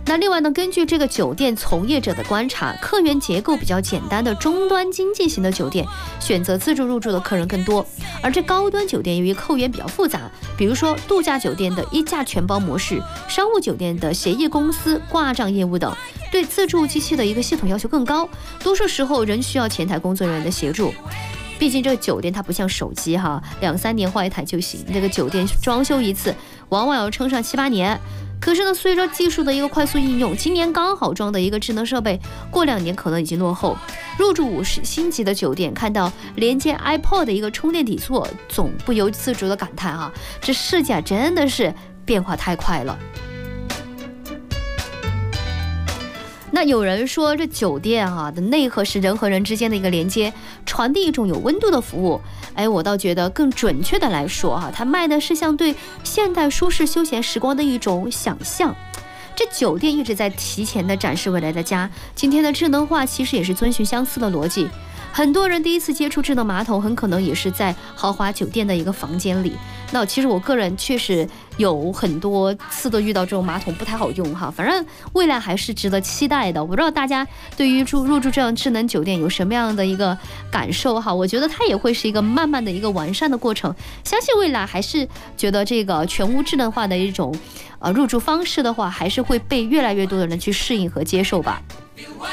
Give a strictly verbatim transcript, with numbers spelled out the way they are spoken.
那另外呢，根据这个酒店从业者的观察，客源结构比较简单的中端经济型的酒店，选择自助入住的客人更多。而这高端酒店由于客源比较复杂，比如说度假酒店的一价全包模式，商务酒店的协议公司挂账业务等，对自助机器的一个系统要求更高，多数时候仍需要前台工作人员的协助。毕竟这个酒店它不像手机哈，两三年换一台就行，这个酒店装修一次往往要撑上七八年。可是呢，随着技术的一个快速应用，今年刚好装的一个智能设备，过两年可能已经落后。入住五星级的酒店，看到连接 iPod 的一个充电底座，总不由自主的感叹哈，这世界真的是变化太快了。那有人说这酒店啊的内核是人和人之间的一个连接，传递一种有温度的服务。哎，我倒觉得更准确的来说哈、啊，它卖的是像对现代舒适休闲时光的一种想象。这酒店一直在提前的展示未来的家，今天的智能化其实也是遵循相似的逻辑。很多人第一次接触智能马桶，很可能也是在豪华酒店的一个房间里。那其实我个人确实有很多次都遇到这种马桶不太好用哈，反正未来还是值得期待的。我不知道大家对于住入住这样智能酒店有什么样的一个感受哈？我觉得它也会是一个慢慢的一个完善的过程，相信未来还是觉得这个全屋智能化的一种呃入住方式的话，还是会被越来越多的人去适应和接受吧。